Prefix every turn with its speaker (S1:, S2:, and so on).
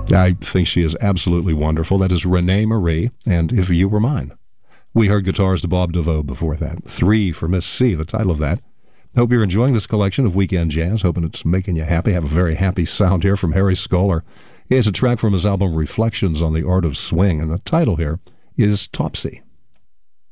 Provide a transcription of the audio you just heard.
S1: I think she is absolutely wonderful. That is Renee Marie, and If You Were Mine. We heard guitars to Bob DeVoe before that. 3 for Miss C, the title of that. Hope you're enjoying this collection of weekend jazz. Hoping it's making you happy. Have a very happy sound here from Harry Scholar. Here's a track from his album Reflections on the Art of Swing, and the title here is Topsy.